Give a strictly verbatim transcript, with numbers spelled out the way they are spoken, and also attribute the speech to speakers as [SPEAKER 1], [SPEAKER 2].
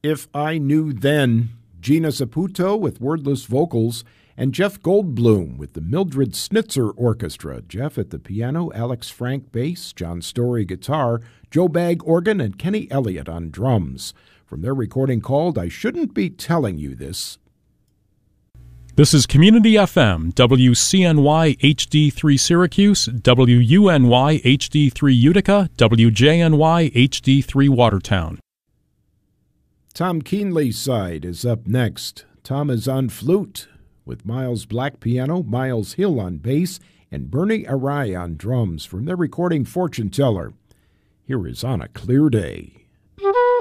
[SPEAKER 1] If I Knew Then, Gina Saputo with wordless vocals, and Jeff Goldblum with the Mildred Snitzer Orchestra. Jeff at the piano, Alex Frank bass, John Story guitar, Joe Bagg organ, and Kenny Elliott on drums. From their recording called I Shouldn't Be Telling You This.
[SPEAKER 2] This is Community F M, W C N Y H D three Syracuse, W U N Y H D three Utica, W J N Y H D three Watertown.
[SPEAKER 1] Tom Keenley's side is up next. Tom is on flute, with Miles Black piano, Miles Hill on bass, and Bernie Arai on drums from their recording Fortune Teller. Here is On a Clear Day.